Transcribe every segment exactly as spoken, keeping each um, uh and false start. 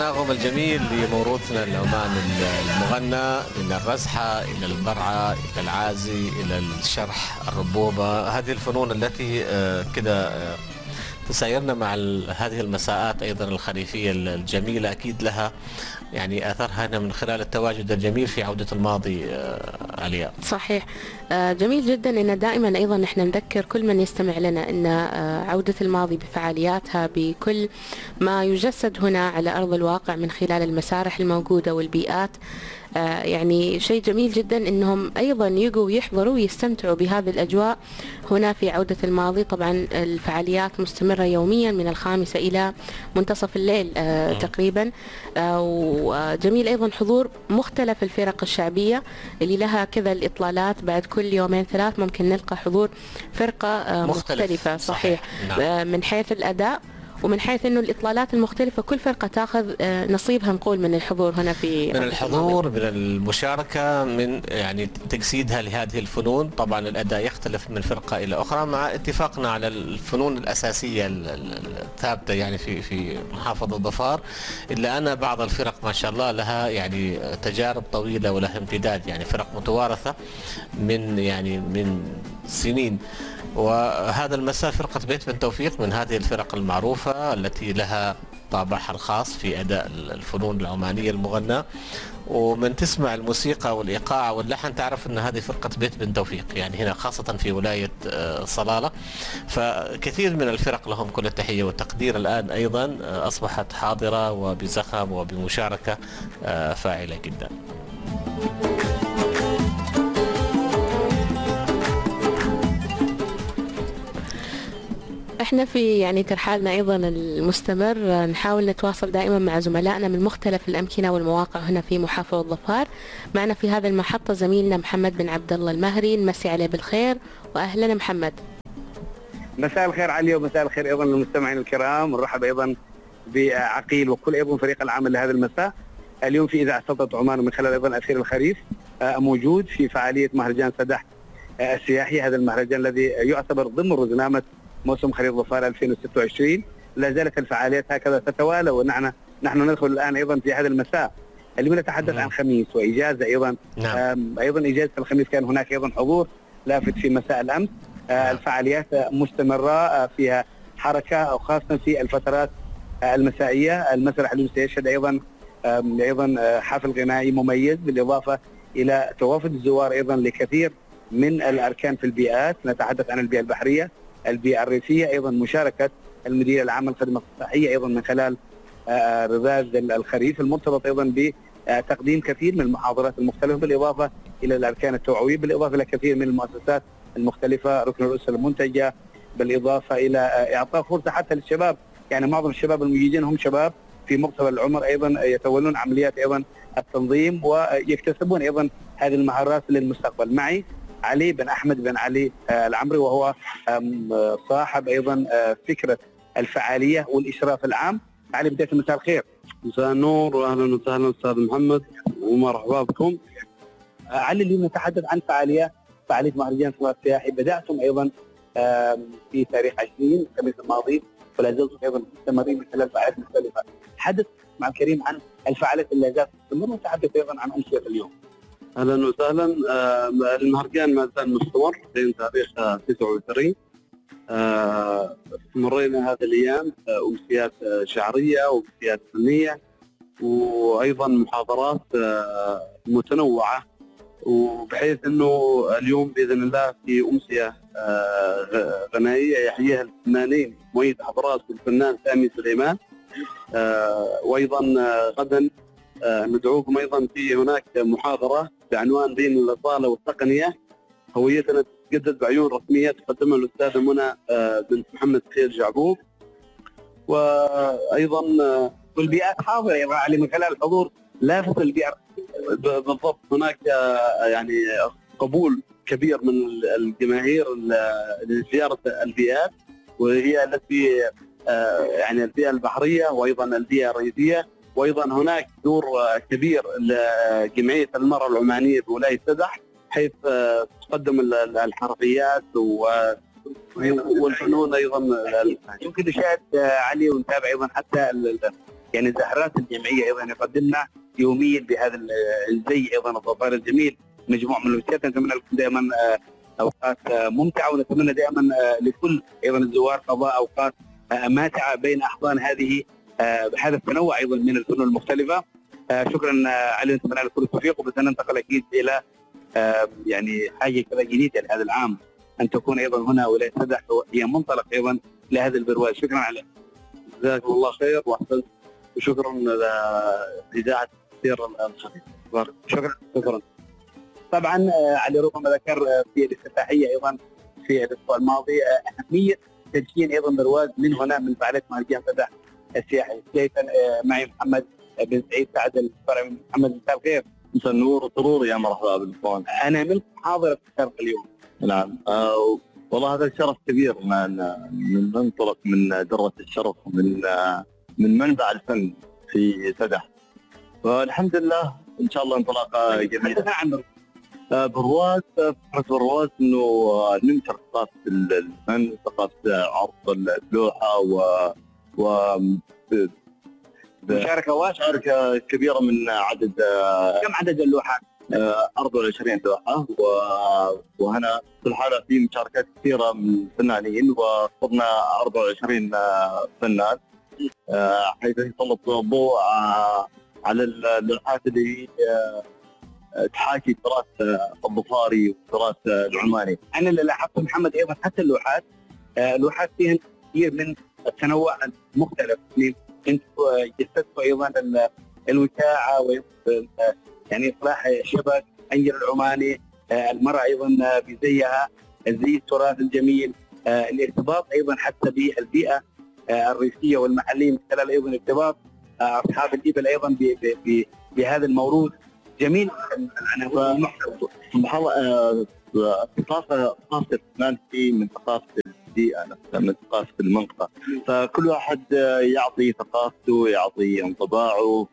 التناغم الجميل لموروثنا العماني المغنى، من الرزحة إلى البرعة إلى العازي إلى الشرح الربوبة، هذه الفنون التي كده تسايرنا مع هذه المساءات أيضا الخريفية الجميلة، أكيد لها يعني آثارها هنا من خلال التواجد الجميل في عودة الماضي. علياء صحيح، جميل جدا ان دائما ايضا نحن نذكر كل من يستمع لنا ان عودة الماضي بفعالياتها بكل ما يجسد هنا على ارض الواقع من خلال المسارح الموجودة والبيئات. يعني شيء جميل جدا انهم ايضا يجوا ويحضروا ويستمتعوا بهذه الاجواء هنا في عودة الماضي. طبعا الفعاليات مستمرة يوميا من الخامسة الى منتصف الليل آه تقريبا. آه وجميل ايضا حضور مختلف الفرق الشعبية اللي لها كذا الاطلالات، بعد كل يومين ثلاث ممكن نلقى حضور فرقة آه مختلف. مختلفة. صحيح, صحيح. نعم. آه من حيث الاداء ومن حيث انه الاطلالات المختلفه كل فرقه تاخذ نصيبها نقول من الحضور هنا في من الحضور، من المشاركه، من يعني تجسيدها لهذه الفنون. طبعا الاداء يختلف من فرقه الى اخرى مع اتفاقنا على الفنون الاساسيه الثابته يعني في في محافظه ظفار، الا ان بعض الفرق ما شاء الله لها يعني تجارب طويله ولها امتداد، يعني فرق متوارثه من يعني من سنين. وهذا المساء فرقة بيت بن توفيق من هذه الفرق المعروفة التي لها طابعها الخاص في أداء الفنون العمانية المغنى، ومن تسمع الموسيقى والإيقاع واللحن تعرف أن هذه فرقة بيت بن توفيق، يعني هنا خاصة في ولاية صلالة. فكثير من الفرق لهم كل التحية والتقدير. الآن أيضا أصبحت حاضرة وبزخم وبمشاركة فاعلة جدا. احنا في يعني ترحالنا ايضا المستمر نحاول نتواصل دائما مع زملائنا من مختلف الامكنه والمواقع هنا في محافظه ظفار. معنا في هذه المحطه زميلنا محمد بن عبد الله المهري، نمسي عليه بالخير واهلا محمد. مساء الخير علي ومساء الخير ايضا للمستمعين الكرام، ونرحب ايضا بعقيل وكل ايضا فريق العمل لهذا المساء. اليوم في اذاعه سلطنه عمان ومن خلال ايضا اثير الخريف موجود في فعاليه مهرجان سدح السياحي، هذا المهرجان الذي يعتبر ضمن رزنامه موسم خريف ظفار ألفين وستة وعشرين. لا زالت الفعاليات هكذا تتوالى، ونحن نحن ندخل الان ايضا في هذا المساء اليوم نتحدث عن خميس واجازه ايضا. نعم. ايضا اجازه الخميس كان هناك ايضا حضور لافت في مساء الامس. نعم. الفعاليات مستمره فيها حركه وخاصه في الفترات المسائيه. المسرح اليوم سيشهد ايضا ايضا حفل غنائي مميز، بالاضافه الى توافد الزوار ايضا لكثير من الاركان في البيئات. نتحدث عن البيئه البحريه، البيئة الريفية، أيضا مشاركة المدير العام للخدمة الصحية أيضا من خلال رذاذ الخريف المرتبط أيضا بتقديم كثير من المحاضرات المختلفة، بالإضافة إلى الأركان التوعوية، بالإضافة إلى كثير من المؤسسات المختلفة، ركن الأسرة المنتجة، بالإضافة إلى إعطاء فرصة حتى للشباب. يعني معظم الشباب الموجودين هم شباب في مقتبل العمر، أيضا يتولون عمليات أيضا التنظيم ويكتسبون أيضا هذه المهارات للمستقبل. معي علي بن أحمد بن علي العمري، وهو صاحب أيضا فكرة الفعالية والإشراف العام. علي بداية مساء الخير. مساء النور واهلا وسهلا استاذ محمد ومرحبا بكم. علي اليوم نتحدث عن فعالية فعالية مهرجان سدح السياحي، بدأتم أيضا في تاريخ عشرين الخميس الماضي ولا زلتم أيضا مستمرين من خلال فعاليات مختلفة. حدث مع الكريم عن الفعاليات اللي زالت تستمر، ونتحدث أيضا عن أمسية اليوم. اهلا وسهلا. آه المهرجان ما زال مستمر بين تاريخ تسعة وعشرين. آه استمرينا هذه الايام امسيات شعريه وامسيات فنيه وايضا محاضرات آه متنوعه، وبحيث انه اليوم باذن الله في امسيه آه غنائيه يحييها الفنانين مؤيد حضرات والفنان سامي سليمان. آه وايضا غدا آه ندعوكم ايضا في هناك محاضره بعنوان بين الاصاله والتقنيه، هويتنا تتجدد بعيون رسميه، تقدمها الاستاذه منى آه بنت محمد خير جعبوب. وايضا آه والبيئات حاضره يا علي من خلال الحضور لافت البيئه. بالضبط، هناك آه يعني قبول كبير من الجماهير لزياره البيئات، وهي التي آه يعني البيئه البحريه وايضا البيئه الريفيه. وايضا هناك دور كبير لجمعيه المراه العمانيه بولايه سدح، حيث تقدم الحرفيات والفنون ايضا. يمكن نشاهد علي ونتابع ايضا حتى يعني الزهرات الجمعيه ايضا يقدمنا يوميا بهذا الزي ايضا الظفار الجميل، مجموعه من الوسيلات. نتمنى لكم دائما اوقات ممتعه، ونتمنى دائما لكل ايضا الزوار قضاء اوقات ماتعه بين احضان هذه هذا التنوع ايضا من الفنون المختلفه. شكرا علي، نتمنى لكم التوفيق، وبس ننتقل اكيد الى يعني حاجه كذا جديده لهذا العام، ان تكون ايضا هنا ولايه سدح هي منطلق ايضا لهذا البرواز. شكرا علي. جزاكم الله خير واحسنت، وشكرا لاذاعه سير الخفيف. شكرا شكرا. طبعا علي ربما ذكر في الافتتاحيه ايضا في الاسبوع الماضي اهميه تدشين ايضا برواز من هنا من فعاليه مهرجان سدح السياحي. كيف معي محمد بن سعيد سعد الفرعي. محمد مساء الخير. مساء النور والسرور، يا مرحبا بالإخوان. انا منكم حاضر الشرف اليوم. نعم آه والله هذا شرف كبير من من منطلق من درة الشرف من آه من منبع الفن في سدح، والحمد لله ان شاء الله انطلاقه جميله. عن آه برواز، فكره برواز انه ننشر ثقافه الفن، ثقافه عرض اللوحه و و مشاركة واسعة، مشاركة كبيرة من عدد. كم عدد اللوحات؟ أربعة وعشرين لوحة، وهنا في الحالة في مشاركات كثيرة من الفنانين، وصرنا أربعة وعشرين فنان، حيث يسلط الضوء على اللوحات اللي تحاكي التراث الظفاري والتراث العماني. أنا اللي لاحظته محمد أيضا حتى اللوحات اللوحات فيها كثير من التنوع المختلف. انتم جسدتوا ايضا الوشاعه يعني اصلاح شبك انجل العماني، المراه ايضا بزيها الزي التراث الجميل، الارتباط ايضا حتى بالبيئه الريفيه والمحليه من خلال ايضا ارتباط اصحاب الابل ايضا بهذا الموروث جميل. سبحان الله، ثقافه ثقافه الفنان في من ثقافه البيئة نفسها، من ثقافة المنطقة، فكل واحد يعطي ثقافته، يعطي انطباعه،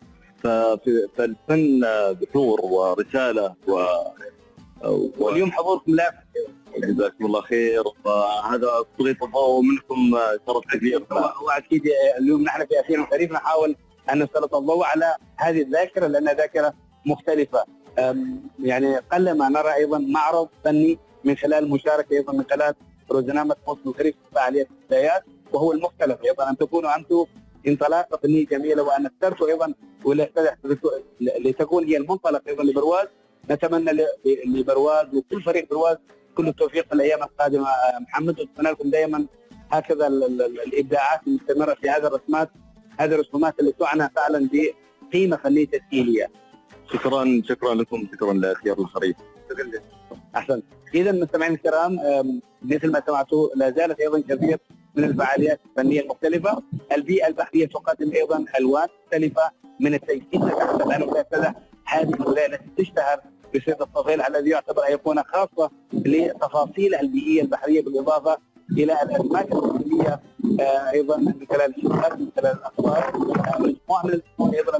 فالفن بحور ورسالة و... واليوم حضوركم لافت. جزاكم الله خير، وهذا تسليط الضوء منكم شرف كبير. واكيد اليوم نحن في أثير الخريف نحاول ان نسلط الضوء على هذه الذاكرة لأنها ذاكرة مختلفة. يعني قلما نرى ايضا معرض فني من خلال المشاركة ايضا من خلال برنامج موسم الخريف في فعاليات البدايات، وهو المختلف ايضا ان تكونوا انتم انطلاقه فنيه جميله، وان اخترتوا ايضا ولايه سدح لتكون هي المنطلق ايضا لبرواز. نتمنى لبرواز وكل فريق برواز كل التوفيق في الايام القادمه محمد، ونتمنى لكم دائما هكذا الابداعات المستمره في هذه الرسمات، هذه الرسومات اللي تعنى فعلا بقيمه فنيه تسجيليه. شكرا شكرا لكم، شكرا لأثير الخريف. احسن. اذا مستمعينا الكرام، مثل ما سمعتوا لا زالت ايضا كثير من الفعاليات الفنيه المختلفه. البيئه البحريه تقدم ايضا الوان مختلفه من التجديد. الان ولايه سدح هذه الولايه التي تشتهر بصيد الطفيل الذي يعتبر ايقونه خاصه لتفاصيلها البيئيه البحريه، بالاضافه الى الاسماك الموسميه ايضا من خلال الشبكات، من خلال الاقطار، مجموعه من الفنون ايضا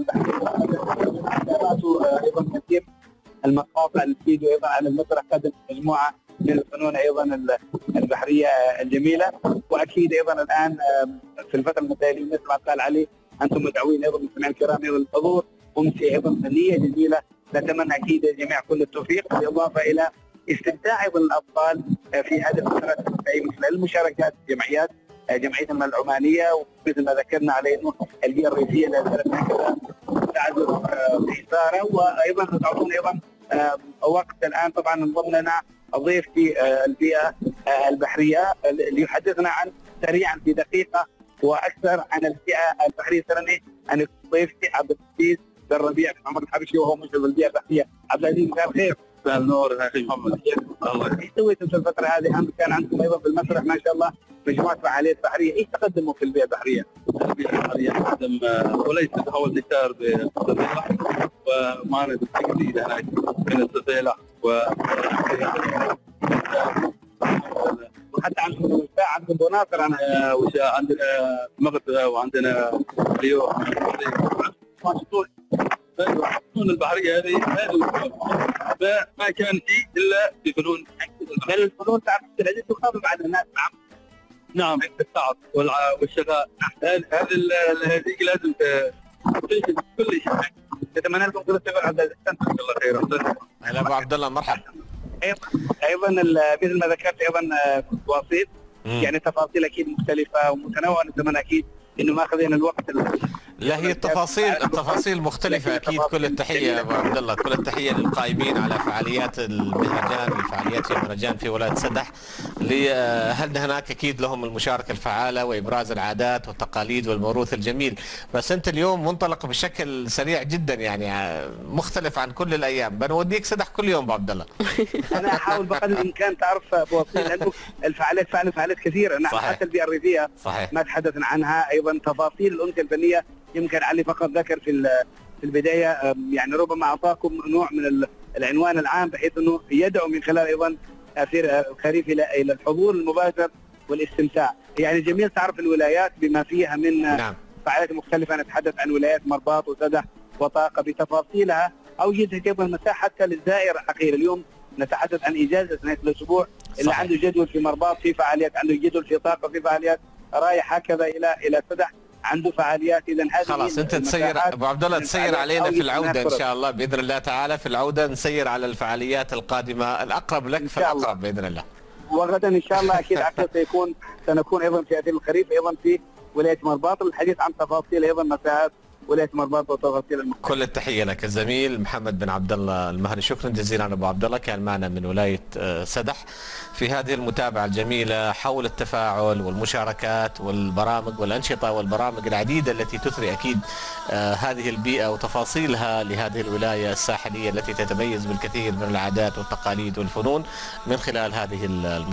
البحريه. ايضا كثير المقاطع اللي تفيدوا ايضا على المسرح قدم مجموعه من الفنون ايضا البحريه الجميله. واكيد ايضا الان في الفتره المتاليه مثل ما قال علي انتم مدعوين ايضا مستمعينا الكرام الى الحضور، امسيه ايضا فنيه جميله. نتمنى اكيد للجميع كل التوفيق، بالاضافه الى استمتاع ايضا الاطفال في هذه الفتره من خلال المشاركات الجمعيات جمعيتنا العمانيه، ومثل ما ذكرنا عليه انه البيئه الريفيه لا زالت هكذا تعزز باثاره. وايضا تعطون ايضا وقت الان طبعا انضم لنا ضيف في البيئه البحريه اللي يحدثنا عن سريعا في دقيقه واكثر عن البيئه البحريه. سلمي ان ضيفي عبد العزيز بن ربيع بن عمر الحبشي، وهو مشرف البيئه البحريه. عبد العزيز مساء الخير. مساء النور يا اخي محمد. الله. ايش سويتوا في الفتره هذه؟ كان عندكم ايضا في المسرح ما شاء الله مجموعه فعاليات بحريه، ايش تقدموا في البيئه البحريه؟ البيئه البحريه نقدم وليس تحول نشار بالسفينه، ومعنا دفعه جديده هناك من السفينه و وحتى عندكم وشاء، عندكم بناطر، عندنا وشاء، عندنا مغرب، وعندنا اليوم الفنون البحريه هذه ما ما كان شيء الا بفنون. هل الفنون تعرف العزيز تخاطب على الناس؟ نعم نعم، التعب والشغاء، هذه هذه لازم كل شيء. نتمنى لكم كل التوفيق عبد العزيز. جزاك الله خير. هلا ابو عبد الله، مرحبا. ايضا ايضا مثل ما ذكرت ايضا تفاصيل يعني تفاصيل اكيد مختلفه ومتنوعه. نتمنى اكيد انه ما اخذنا الوقت. لا هي التفاصيل التفاصيل مختلفه اكيد. كل التحيه يا ابو عبد الله، كل التحيه للقائمين على فعاليات المهرجان، الفعاليات المهرجان في ولايه سدح. هل هناك اكيد لهم المشاركه الفعاله وابراز العادات والتقاليد والموروث الجميل. بس انت اليوم منطلق بشكل سريع جدا، يعني مختلف عن كل الايام. بنوديك سدح كل يوم ابو عبد الله. انا احاول بقدر الامكان تعرف ابو وصيل لانه الفعاليات فعلا فعاليات كثيره. نحن حتى البيئه الريفيه صحيح ما تحدثنا عنها. ايضا تفاصيل الانثى الفنيه يمكن علي فقط ذكر في في البدايه، يعني ربما اعطاكم نوع من العنوان العام بحيث انه يدعو من خلال ايضا اثير الخريف الى الى الحضور المباشر والاستمتاع. يعني جميل تعرف الولايات بما فيها من نعم. فعاليات مختلفه. نتحدث عن ولايات مرباط وسدح وطاقه بتفاصيلها، اوجدت ايضا مساحه حتى للزائر الحقيقي. اليوم نتحدث عن اجازه نهايه الاسبوع اللي عنده جدول في مرباط في فعاليات، عنده جدول في طاقه في فعاليات، رايح هكذا الى الى سدح عنده فعاليات. اذا هذه خلاص انت تسير ابو عبد الله، تسير علينا في العوده ان شاء الله باذن الله تعالى. في العوده نسير على الفعاليات القادمه الاقرب لك فالاقرب باذن الله. وغدا ان شاء الله اكيد عقد سيكون سنكون ايضا في اثير الخريف ايضا في ولايه مرباط للحديث عن تفاصيل ايضا مساحات ولايه مرباط وتفاصيل المحتوى. كل التحيه لك الزميل محمد بن عبد الله المهري. شكرا جزيلا ابو عبد الله، كان معنا من ولايه سدح في هذه المتابعه الجميله حول التفاعل والمشاركات والبرامج والانشطه والبرامج العديده التي تثري اكيد هذه البيئه وتفاصيلها لهذه الولايه الساحليه التي تتميز بالكثير من العادات والتقاليد والفنون من خلال هذه